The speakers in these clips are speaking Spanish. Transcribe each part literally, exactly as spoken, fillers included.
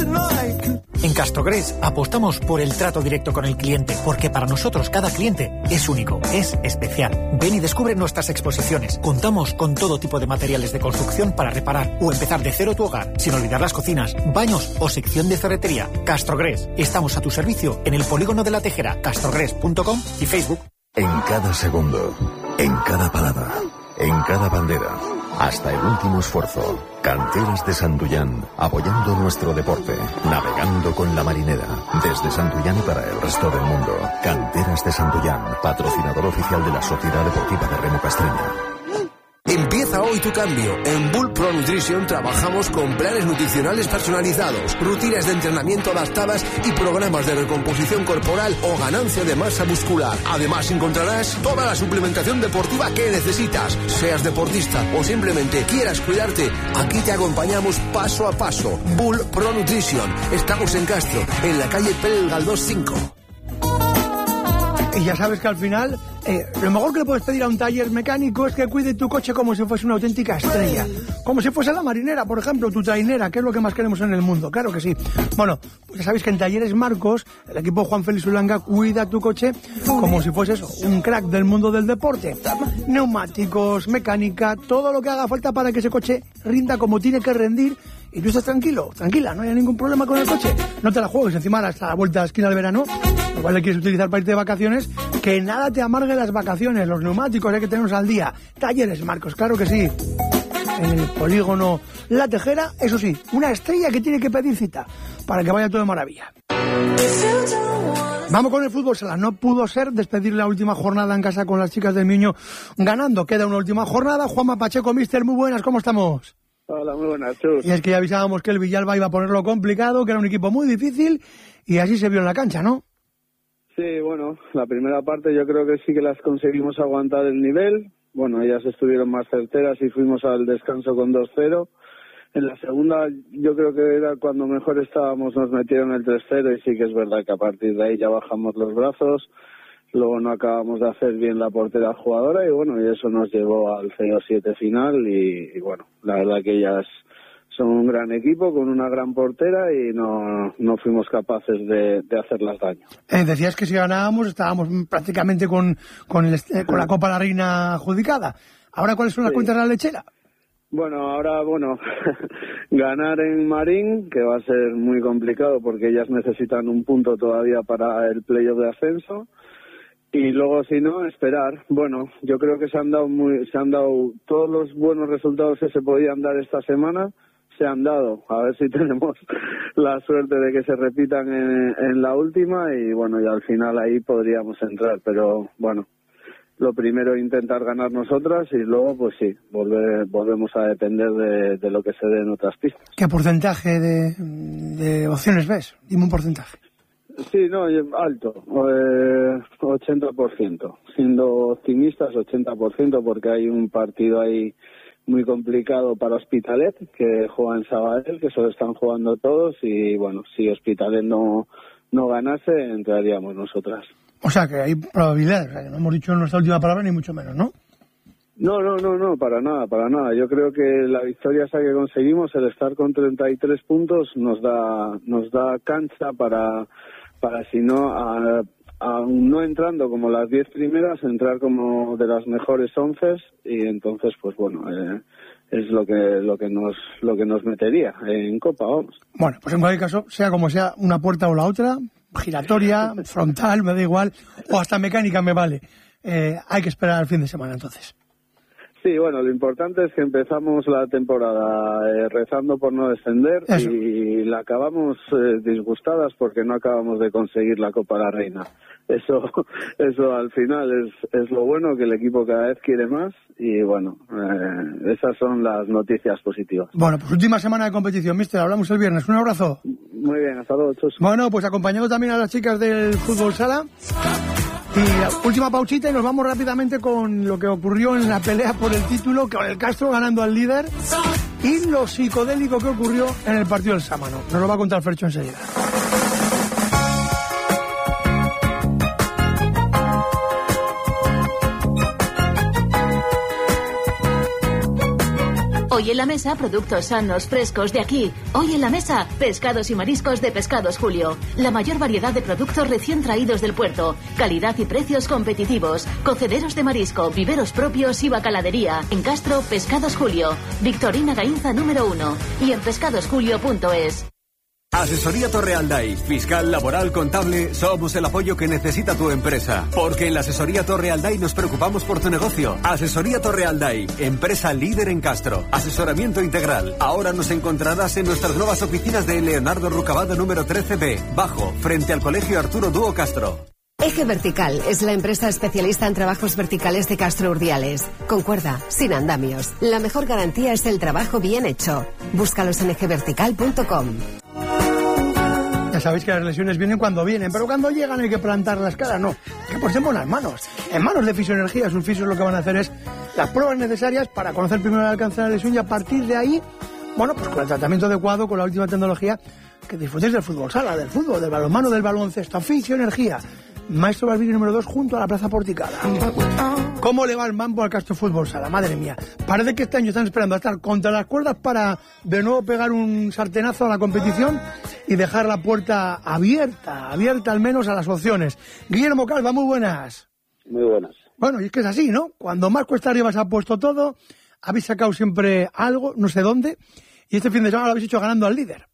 En Castrogrés apostamos por el trato directo con el cliente, porque para nosotros cada cliente es único, es especial. Ven y descubre nuestras exposiciones. Contamos con todo tipo de materiales de construcción para reparar o empezar de cero tu hogar, sin olvidar las cocinas, baños o sección de ferretería. Castrogrés, estamos a tu servicio en el Polígono de la Tejera, castrogrés punto com y Facebook. En cada segundo, en cada palabra, en cada bandera, hasta el último esfuerzo. Canteras de Santullán, apoyando nuestro deporte, navegando con la marinera, desde Santullán y para el resto del mundo. Canteras de Santullán, patrocinador oficial de la Sociedad Deportiva de Remo Castreña. Empieza hoy tu cambio. En Bull Pro Nutrition trabajamos con planes nutricionales personalizados, rutinas de entrenamiento adaptadas y programas de recomposición corporal o ganancia de masa muscular. Además encontrarás toda la suplementación deportiva que necesitas. Seas deportista o simplemente quieras cuidarte, aquí te acompañamos paso a paso. Bull Pro Nutrition. Estamos en Castro, en la calle Pérez Galdós cinco. Y ya sabes que al final, eh, lo mejor que le puedes pedir a un taller mecánico es que cuide tu coche como si fuese una auténtica estrella. Como si fuese la marinera, por ejemplo, tu trainera, que es lo que más queremos en el mundo. Claro que sí. Bueno, pues ya sabéis que en Talleres Marcos, el equipo Juan Félix Ulanga cuida tu coche como si fuese eso, un crack del mundo del deporte. Neumáticos, mecánica, todo lo que haga falta para que ese coche rinda como tiene que rendir. Y tú estás tranquilo, tranquila, no hay ningún problema con el coche. No te la juegues encima hasta la vuelta de la esquina del verano. Igual le quieres utilizar para irte de vacaciones. Que nada te amargue las vacaciones. Los neumáticos hay que tenerlos al día. Talleres Marcos, claro que sí. En el polígono La Tejera, eso sí, una estrella que tiene que pedir cita para que vaya todo de maravilla. Vamos con el fútbol sala. No pudo ser despedir la última jornada en casa con las chicas del Miño ganando. Queda una última jornada. Juanma Pacheco, mister, muy buenas, ¿cómo estamos? Hola, muy buenas, Chus. Y es que ya avisábamos que el Villalba iba a ponerlo complicado, que era un equipo muy difícil, y así se vio en la cancha, ¿no? Sí, bueno, la primera parte yo creo que sí que las conseguimos aguantar el nivel. Bueno, ellas estuvieron más certeras y fuimos al descanso con dos cero. En la segunda yo creo que era cuando mejor estábamos, nos metieron el tres cero y sí que es verdad que a partir de ahí ya bajamos los brazos. Luego no acabamos de hacer bien la portera jugadora y bueno, y eso nos llevó al cero siete final y, y bueno, la verdad que ellas son un gran equipo con una gran portera y no, no fuimos capaces de, de hacerlas daño. Eh, decías que si ganábamos estábamos prácticamente con, con, el, eh, con la Copa La Reina adjudicada. ¿Ahora cuáles son las sí. cuentas de la lechera? Bueno, ahora, bueno, ganar en Marín, que va a ser muy complicado porque ellas necesitan un punto todavía para el playoff de ascenso. Y luego, si no, esperar. Bueno, yo creo que se han dado muy, se han dado todos los buenos resultados que se podían dar esta semana, se han dado. A ver si tenemos la suerte de que se repitan en, en la última y bueno, y al final ahí podríamos entrar. Pero bueno, lo primero intentar ganar nosotras y luego, pues sí, volver, volvemos a depender de, de lo que se dé en otras pistas. ¿Qué porcentaje de, de opciones ves? Dime un porcentaje. Sí, no, alto, eh, ochenta por ciento. Siendo optimistas, ochenta por ciento, porque hay un partido ahí muy complicado para Hospitalet, que juega en Sabadell, que solo están jugando todos, y bueno, si Hospitalet no, no ganase, entraríamos nosotras. O sea, que hay probabilidades, o sea, que no hemos dicho nuestra última palabra, ni mucho menos, ¿no? No, no, no, no, para nada, para nada. Yo creo que la victoria esa que conseguimos, el estar con treinta y tres puntos, nos da, nos da cancha para... para si no, a, a, no entrando como las diez primeras, entrar como de las mejores once y entonces, pues bueno, eh, es lo que lo que nos lo que nos metería en Copa, vamos. Bueno, pues en cualquier caso, sea como sea, una puerta o la otra, giratoria, frontal, me da igual, o hasta mecánica me vale. Eh, hay que esperar al fin de semana, entonces. Sí, bueno, lo importante es que empezamos la temporada eh, rezando por no descender. Eso. Y la acabamos eh, disgustadas porque no acabamos de conseguir la Copa La Reina. Eso eso al final es, es lo bueno, que el equipo cada vez quiere más y bueno, eh, esas son las noticias positivas. Bueno, pues última semana de competición, mister, hablamos el viernes. Un abrazo. Muy bien, hasta luego, chus. Bueno, pues acompañamos también a las chicas del fútbol sala. Y la última pauchita y nos vamos rápidamente con lo que ocurrió en la pelea por el título, con el Castro ganando al líder y lo psicodélico que ocurrió en el partido del Sámano. Nos lo va a contar Fercho enseguida. Hoy Hoy en la mesa, productos sanos, frescos de aquí. Hoy en la mesa, pescados y mariscos de Pescados Julio. La mayor variedad de productos recién traídos del puerto. Calidad y precios competitivos. Cocederos de marisco, viveros propios y bacaladería. En Castro, Pescados Julio. Victorina Gainza número uno. Y en pescados julio punto es. Asesoría Torrealday, fiscal, laboral, contable, somos el apoyo que necesita tu empresa. Porque en la Asesoría Torrealday nos preocupamos por tu negocio. Asesoría Torrealday, empresa líder en Castro. Asesoramiento integral. Ahora nos encontrarás en nuestras nuevas oficinas de Leonardo Rucabado número trece B, bajo, frente al Colegio Arturo Dúo Castro. Eje Vertical es la empresa especialista en trabajos verticales de Castro Urdiales. Con cuerda, sin andamios. La mejor garantía es el trabajo bien hecho. Búscalos en eje vertical punto com. Ya sabéis que las lesiones vienen cuando vienen, pero cuando llegan hay que plantar las caras, no. Que pues en buenas manos. En manos de Fisioenergía, sus fisios lo que van a hacer es las pruebas necesarias para conocer primero el alcance de la lesión y a partir de ahí, bueno, pues con el tratamiento adecuado, con la última tecnología, que disfrutéis del fútbol sala, del fútbol, del balonmano, del baloncesto. Fisioenergía. Maestro Balbini número dos junto a la Plaza Porticada. ¿Cómo le va el mambo al Castro Fútbol Sala? Madre mía. Parece que este año están esperando a estar contra las cuerdas para de nuevo pegar un sartenazo a la competición y dejar la puerta abierta, abierta al menos a las opciones. Guillermo Calva, muy buenas. Muy buenas. Bueno, y es que es así, ¿no? Cuando más cuesta arriba se ha puesto todo, habéis sacado siempre algo, no sé dónde, y este fin de semana lo habéis hecho ganando al líder.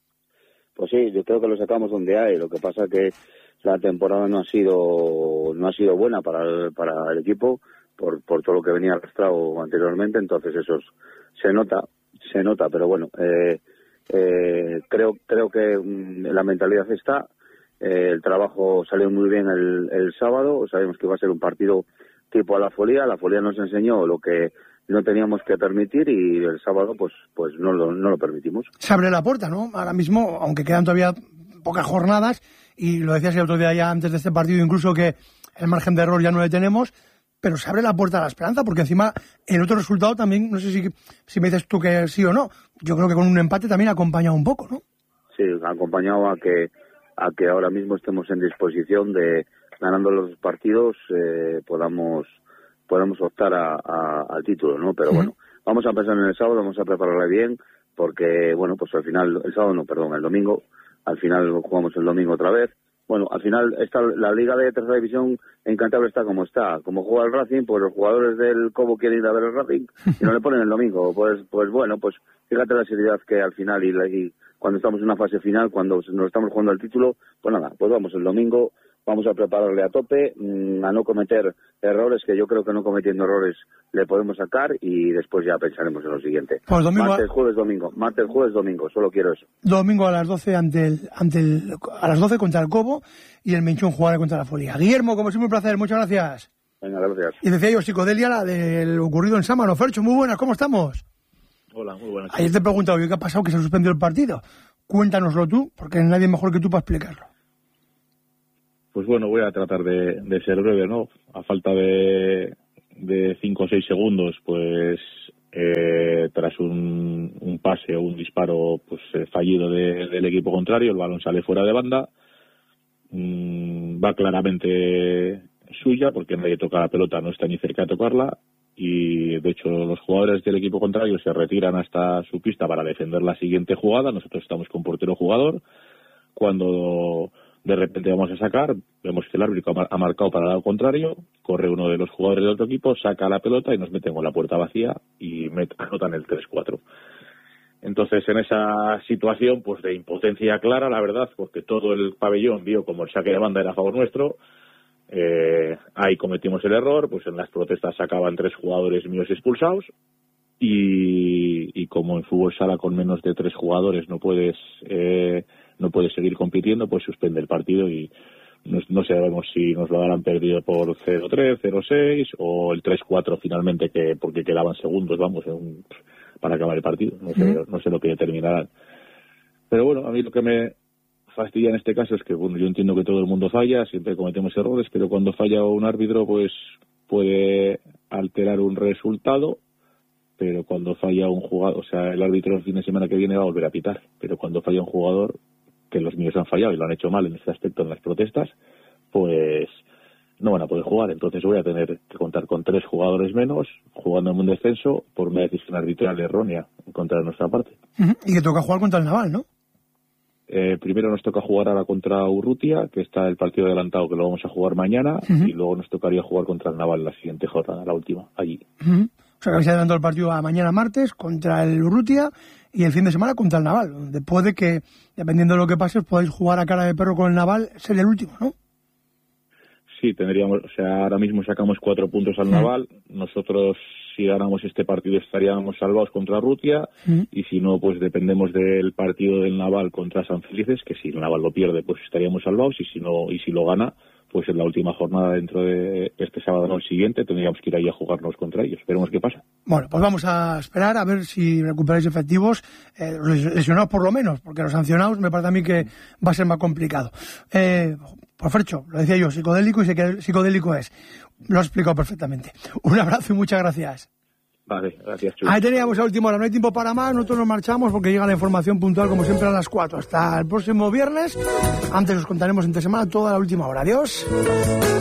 Pues sí, yo creo que lo sacamos donde hay. Lo que pasa que la temporada no ha sido no ha sido buena para el, para el equipo por por todo lo que venía arrastrado anteriormente, entonces eso se nota se nota pero bueno eh, eh, creo creo que mm, la mentalidad está, eh, el trabajo salió muy bien el, el sábado, sabemos que iba a ser un partido tipo a la Folía, la Folía nos enseñó lo que no teníamos que permitir y el sábado pues pues no lo, no lo permitimos. Se abre la puerta, ¿no? Ahora mismo, aunque quedan todavía pocas jornadas, y lo decías el otro día ya antes de este partido, incluso que el margen de error ya no le tenemos, pero se abre la puerta a la esperanza, porque encima el otro resultado también, no sé si, si me dices tú que sí o no, yo creo que con un empate también ha acompañado un poco, ¿no? Sí, ha acompañado a que a que ahora mismo estemos en disposición de, ganando los partidos, eh, podamos podamos optar a, a, al título, ¿no? Pero uh-huh. Bueno, vamos a pensar en el sábado, vamos a prepararla bien, porque, bueno, pues al final, el sábado no, perdón, el domingo, al final jugamos el domingo otra vez. Bueno, al final está la Liga de Tercera División en Cantabria está como está. Como juega el Racing, pues los jugadores del Cobo quieren ir a ver el Racing y no le ponen el domingo. Pues pues bueno, pues fíjate la seriedad que al final y, la, y cuando estamos en una fase final, cuando nos estamos jugando el título, pues nada, pues vamos el domingo, vamos a prepararle a tope, mmm, a no cometer errores, que yo creo que no cometiendo errores le podemos sacar y después ya pensaremos en lo siguiente. Pues domingo martes, jueves, domingo. Martes, jueves, domingo. Solo quiero eso. Domingo a las doce ante el, ante el, a las doce contra el Cobo y el Menchón jugará contra la Folía. Guillermo, como siempre, un placer. Muchas gracias. Venga, gracias. Y decía yo, psicodelia, la del ocurrido en Sámano. Fercho, muy buenas, ¿cómo estamos? Hola, muy buenas. Ayer te he preguntado, ¿qué ha pasado? Que se ha suspendido el partido. Cuéntanoslo tú, porque nadie mejor que tú para explicarlo. Pues bueno, voy a tratar de, de ser breve, ¿no? A falta de, de cinco o seis segundos, pues eh, tras un, un pase o un disparo pues eh, fallido de, del equipo contrario, el balón sale fuera de banda, mmm, va claramente suya porque nadie toca la pelota, no está ni cerca de tocarla y de hecho los jugadores del equipo contrario se retiran hasta su pista para defender la siguiente jugada. Nosotros estamos con portero jugador. Cuando de repente vamos a sacar, vemos que el árbitro ha marcado para el lado contrario, corre uno de los jugadores del otro equipo, saca la pelota y nos meten con la puerta vacía y met, anotan el tres cuatro. Entonces, en esa situación pues de impotencia clara, la verdad, porque todo el pabellón vio como el saque de banda era a favor nuestro, eh, ahí cometimos el error, pues en las protestas sacaban tres jugadores míos expulsados y, y como en fútbol sala con menos de tres jugadores no puedes... Eh, no puede seguir compitiendo, pues suspende el partido y no, no sabemos si nos lo darán perdido por cero tres, cero seis o el tres cuatro finalmente, que porque quedaban segundos, vamos, un, para acabar el partido. No sé, uh-huh. no sé lo que determinarán. Pero bueno, a mí lo que me fastidia en este caso es que, bueno, yo entiendo que todo el mundo falla, siempre cometemos errores, pero cuando falla un árbitro, pues puede alterar un resultado, pero cuando falla un jugador, o sea, el árbitro el fin de semana que viene va a volver a pitar, pero cuando falla un jugador, que los míos han fallado y lo han hecho mal en este aspecto en las protestas, pues no van a poder jugar. Entonces voy a tener que contar con tres jugadores menos jugando en un descenso por una decisión arbitral errónea en contra de nuestra parte. Uh-huh. Y que toca jugar contra el Naval, ¿no? Eh, primero nos toca jugar ahora contra Urrutia, que está el partido adelantado que lo vamos a jugar mañana, uh-huh. y luego nos tocaría jugar contra el Naval la siguiente jornada, la última, allí. Uh-huh. O sea que habéis adelantado el partido a mañana martes contra el Urrutia y el fin de semana contra el Naval, donde puede que, dependiendo de lo que pase, os podáis jugar a cara de perro con el Naval, ser el último, ¿no? Sí, tendríamos, o sea, ahora mismo sacamos cuatro puntos al uh-huh. Naval. Nosotros, si ganamos este partido, estaríamos salvados contra Urrutia, uh-huh. y si no, pues dependemos del partido del Naval contra San Felices, que si el Naval lo pierde, pues estaríamos salvados, y si no, y si lo gana, pues en la última jornada dentro de este sábado, no el siguiente, tendríamos que ir ahí a jugarnos contra ellos. Veremos qué pasa. Bueno, pues vamos a esperar a ver si recuperáis efectivos, eh, lesionados por lo menos, porque los sancionados me parece a mí que va a ser más complicado. Eh, por Fercho, lo decía yo, psicodélico y psicodélico es. Lo has explicado perfectamente. Un abrazo y muchas gracias. Vale, gracias, Chuy. Ahí teníamos a última hora, no hay tiempo para más, nosotros nos marchamos porque llega la información puntual como siempre a las cuatro. Hasta el próximo viernes, antes os contaremos entre semana toda la última hora. Adiós.